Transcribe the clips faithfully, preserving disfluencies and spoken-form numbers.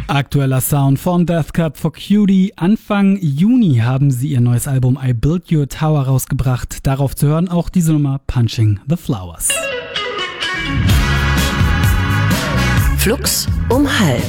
Aktueller Sound von Death Cab for Cutie. Anfang Juni haben sie ihr neues Album I Built Your Tower rausgebracht. Darauf zu hören auch diese Nummer Punching the Flowers. Flux um halb.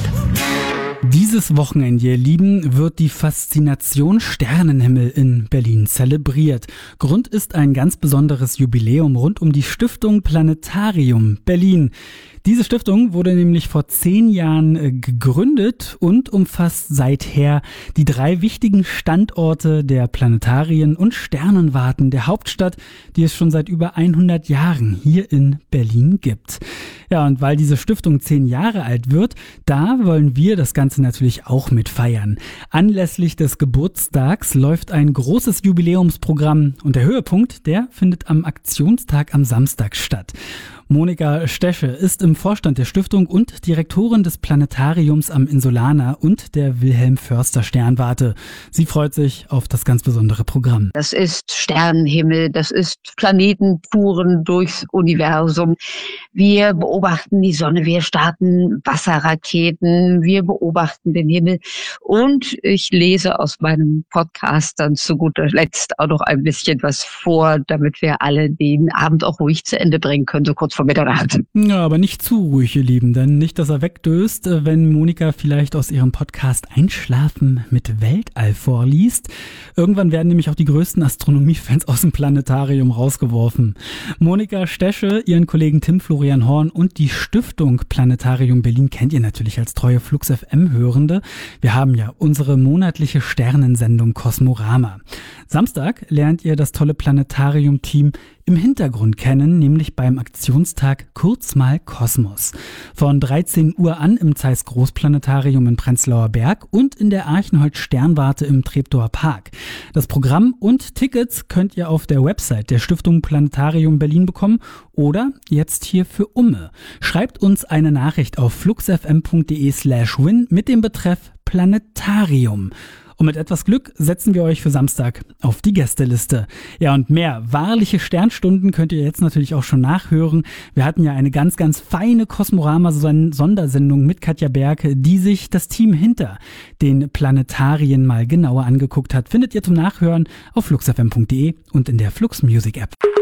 Dieses Wochenende, ihr Lieben, wird die Faszination Sternenhimmel in Berlin zelebriert. Grund ist ein ganz besonderes Jubiläum rund um die Stiftung Planetarium Berlin. Diese Stiftung wurde nämlich vor zehn Jahren äh, gegründet und umfasst seither die drei wichtigen Standorte der Planetarien und Sternenwarten der Hauptstadt, die es schon seit über hundert Jahren hier in Berlin gibt. Ja, und weil diese Stiftung zehn Jahre alt wird, da wollen wir das Ganze natürlich auch mit feiern. Anlässlich des Geburtstags läuft ein großes Jubiläumsprogramm und der Höhepunkt, der findet am Aktionstag am Samstag statt. Monika Stesche ist im Vorstand der Stiftung und Direktorin des Planetariums am Insulaner und der Wilhelm Förster Sternwarte. Sie freut sich auf das ganz besondere Programm. Das ist Sternenhimmel, das ist Planetentouren durchs Universum. Wir beobachten die Sonne, wir starten Wasserraketen, wir beobachten den Himmel und ich lese aus meinem Podcast dann zu guter Letzt auch noch ein bisschen was vor, damit wir alle den Abend auch ruhig zu Ende bringen können, so kurz vor Mitternacht. Ja, aber nicht zu ruhig, ihr Lieben, denn nicht, dass er wegdöst, wenn Monika vielleicht aus ihrem Podcast Einschlafen mit Weltall vorliest. Irgendwann werden nämlich auch die größten Astronomiefans aus dem Planetarium rausgeworfen. Monika Stesche, ihren Kollegen Tim Florian Horn und die Stiftung Planetarium Berlin kennt ihr natürlich als treue Flux F M-Hörende. Wir haben ja unsere monatliche Sternensendung Kosmorama. Samstag lernt ihr das tolle Planetarium-Team im Hintergrund kennen, nämlich beim Aktionstag Kurz mal Kosmos. Von dreizehn Uhr an im Zeiss Großplanetarium in Prenzlauer Berg und in der Archenhold Sternwarte im Treptower Park. Das Programm und Tickets könnt ihr auf der Website der Stiftung Planetarium Berlin bekommen oder jetzt hier für Umme. Schreibt uns eine Nachricht auf fluxfm.de slash win mit dem Betreff Planetarium. Und mit etwas Glück setzen wir euch für Samstag auf die Gästeliste. Ja, und mehr wahrliche Sternstunden könnt ihr jetzt natürlich auch schon nachhören. Wir hatten ja eine ganz, ganz feine Kosmorama-Sondersendung mit Katja Berg, die sich das Team hinter den Planetarien mal genauer angeguckt hat. Findet ihr zum Nachhören auf fluxfm.de und in der Flux Music App.